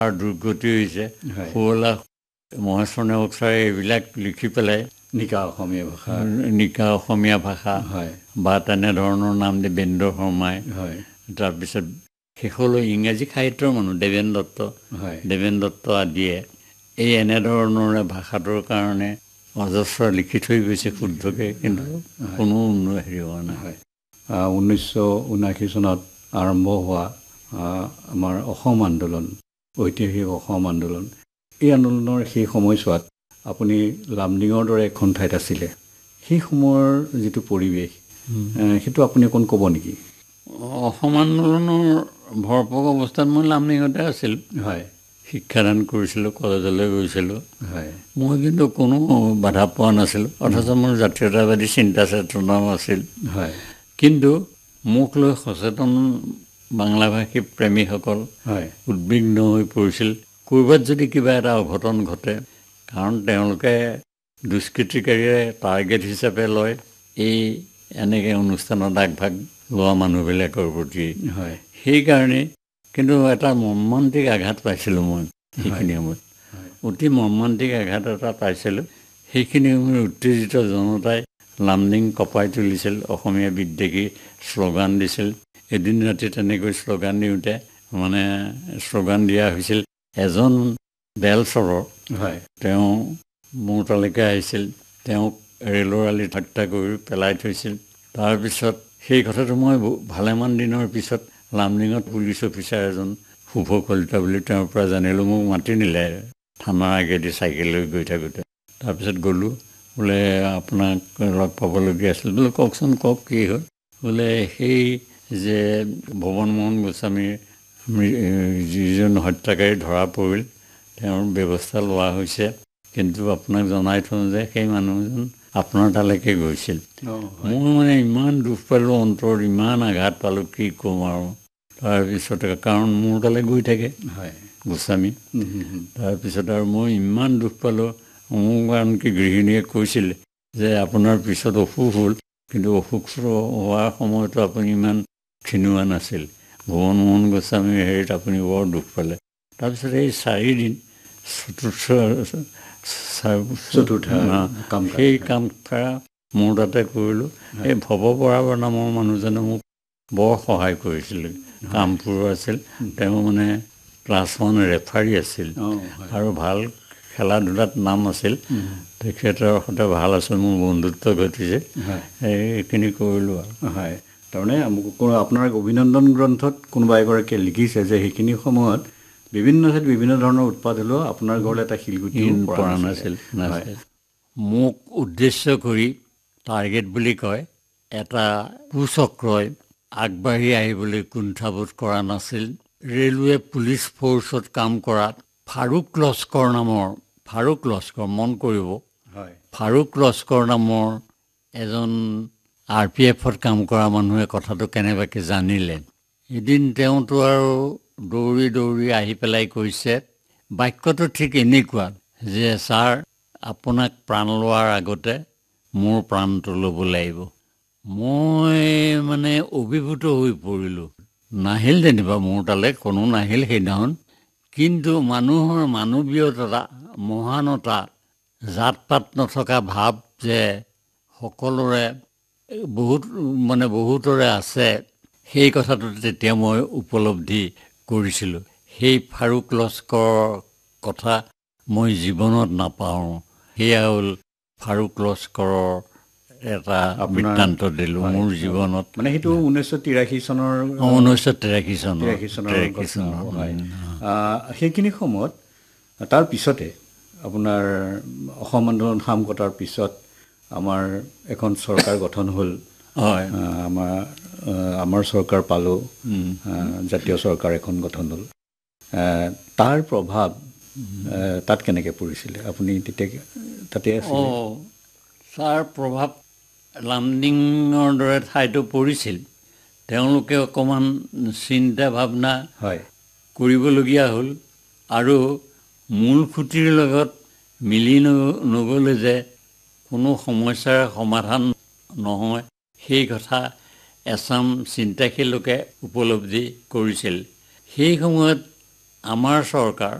দুৰ্গতি হৈছে শুৱলা মহেশ্বৰ নেওগ ছাৰে এইবিলাক লিখি পেলাই নিকা অসমীয়া ভাষা বা তেনেধৰণৰ নাম দেৱেন্দ্ৰ শৰ্মাই তাৰপিছত শেষলৈ ইংৰাজী সাহিত্যৰ মানুহ দেৱেন দত্ত আদিয়ে এই এনেধৰণৰে ভাষাটোৰ কাৰণে অজস্ৰ লিখি থৈ গৈছে শুদ্ধকৈ, কিন্তু কোনো হেৰি হোৱা নাই। 1979 চনত আৰম্ভ হোৱা আমাৰ অসম আন্দোলন, ঐতিহাসিক অসম আন্দোলন, এই আন্দোলনৰ সেই সময়ছোৱাত আপুনি লামডিঙৰ দৰে এখন ঠাইত আছিলে। সেই সময়ৰ যিটো পৰিৱেশ সেইটো আপুনি অকণ ক'ব নেকি? অসম আন্দোলনৰ ভৰপক অৱস্থাত মই লামডিঙতে আছিলোঁ। শিক্ষাদান কৰিছিলোঁ, কলেজলৈ গৈছিলোঁ। মই কিন্তু কোনো বাধা পোৱা নাছিলোঁ, অথচ মোৰ জাতীয়তাবাদী চিন্তা চেতনাও আছিল। কিন্তু মোক লৈ সচেতন বাংলাভাষী প্ৰেমীসকল উদ্বিগ্ন হৈ পৰিছিল ক'ৰবাত যদি কিবা এটা অঘটন ঘটে, কাৰণ তেওঁলোকে দুষ্কৃতিকাৰীয়ে টাৰ্গেট হিচাপে লয় এই এনেকৈ অনুষ্ঠানত আগভাগ লোৱা মানুহবিলাকৰ প্ৰতি। সেইকাৰণে কিন্তু এটা মৰ্মান্তিক আঘাত পাইছিলোঁ মই সেইখিনি সময়ত, অতি মৰ্মান্তিক আঘাত এটা পাইছিলোঁ। সেইখিনি সময়ত উত্তেজিত জনতাই লামডিং কঁপাই তুলিছিল, অসমীয়া বিদ্বেষী শ্লোগান দিছিল। এদিন ৰাতি তেনেকৈ শ্লোগান দিওঁতে মানে শ্লোগান দিয়া হৈছিল। এজন বেলচৰৰ তেওঁ মোৰ তালৈকে আহিছিল, তেওঁক ৰেলৰ আলিত হত্যা কৰি পেলাই থৈছিল। তাৰপিছত সেই কথাটো মই ভালেমান দিনৰ পিছত লামডিঙত পুলিচ অফিচাৰ এজন শুভ কলিতা বুলি তেওঁৰ পৰা জানিলোঁ। মোক মাতি নিলে থানাৰ আগেদি চাইকেল লৈ গৈ থাকোঁতে। তাৰপিছত গ'লোঁ, বোলে আপোনাক লগ পাবলগীয়া আছিল। বোলে কওকচোন, কওক কি হ'ল? বোলে সেই যে ভৱন মোহন গোস্বামীৰ যিজন হত্যাকাৰী ধৰা পৰিল, তেওঁৰ ব্যৱস্থা লোৱা হৈছে, কিন্তু আপোনাক জনাই থওঁ যে সেই মানুহজন আপোনাৰ তালৈকে গৈছিল। মোৰ মানে ইমান দুখ পালোঁ, অন্তৰত ইমান আঘাত পালোঁ, কি ক'ম আৰু। তাৰপিছতে কাৰণ মোৰ তালৈ গৈ থাকে গোস্বামী। তাৰপিছত আৰু মই ইমান দুখ পালোঁ। মোক আনকি গৃহিণীয়ে কৈছিল যে আপোনাৰ পিছত অসুখ হ'ল, কিন্তু অসুখ হোৱাৰ সময়তো আপুনি ইমান ক্ষীণোৱা নাছিল। ভুৱন মোহন গোস্বামীৰ হেৰিত আপুনি বৰ দুখ পালে। তাৰপিছত এই 4 দিন সেই কামটা মোৰ তাতে কৰিলোঁ। এই ভৱ বৰাবৰ নামৰ মানুহজনে মোক বৰ সহায় কৰিছিল। কামপুৰৰ আছিল, তেওঁ মানে ক্লাছ 1 ৰেফাৰী আছিল আৰু ভাল খেলা ধূলাত নাম আছিল। তেখেতৰ সৈতে ভাল আছিল, মোৰ বন্ধুত্ব ঘটিছে। এইখিনি কৰিলোঁ আৰু। তাৰমানে আপোনাৰ অভিনন্দন গ্ৰন্থত কোনোবা এগৰাকীয়ে লিখিছে যে সেইখিনি সময়ত বিভিন্ন ঠাইত বিভিন্ন ধৰণৰ উৎপাত হ'লেও আপোনাৰ ঘৰলৈ এটা শিলগুটি পৰা নাছিল। মোক উদ্দেশ্য কৰি টাৰ্গেট বুলি কয় এটা কুচক্ৰই আগবাঢ়ি আহিবলৈ কুণ্ঠাবোধ কৰা নাছিল। ৰেলৱে পুলিচ ফ'ৰ্চত কাম কৰা ফাৰুক লস্কৰ মন কৰিব, ফাৰুক লস্কৰ নামৰ এজন RPFত কাম কৰা মানুহে কথাটো কেনেবাকৈ জানিলে। এদিন তেওঁতো আৰু দৌৰি দৌৰি আহি পেলাই কৈছে, বাক্যটো ঠিক এনেকুৱা যে ছাৰ, আপোনাক প্ৰাণ লোৱাৰ আগতে মোৰ প্ৰাণটো ল'ব লাগিব। মই মানে অভিভূত হৈ পৰিলোঁ। নাহিল যেনিবা মোৰ তালৈ, কোনো নাহিল সেইদিনাখন, কিন্তু মানুহৰ মানৱীয়তা, মহানতা, জাত পাত নথকা ভাৱ যে সকলোৰে বহুতৰে আছে, সেই কথাটো তেতিয়া মই উপলব্ধি কৰিছিলোঁ। সেই ফাৰুক লস্কৰৰ কথা মই জীৱনত নাপাহৰোঁ। সেয়া হ'ল ফাৰুক লস্কৰৰ এটা বৃত্তান্ত দিলোঁ মোৰ জীৱনত। মানে সেইটো 1983 চনৰ 1983 চনৰ সেইখিনি সময়ত। তাৰ পিছতে আপোনাৰ অসম আন্দোলন সাম কটাৰ পিছত আমাৰ এখন চৰকাৰ গঠন হ'ল। আমাৰ চৰকাৰ পালোঁ, জাতীয় চৰকাৰ এখন গঠন হ'ল। তাৰ প্ৰভাৱ তাত কেনেকৈ পৰিছিলে? আপুনি তেতিয়া তাতে আছিলে? তাৰ প্ৰভাৱ লামডিঙৰ দৰে ঠাইতো পৰিছিল। তেওঁলোকে অকণমান চিন্তা ভাৱনা কৰিবলগীয়া হ'ল আৰু মূল খুঁটিৰ লগত মিলি নগ'লে যে কোনো সমস্যাৰ সমাধান নহয়, সেই কথা এচাম চিন্তাশীল লোকে উপলব্ধি কৰিছিল। সেই সময়ত আমাৰ চৰকাৰ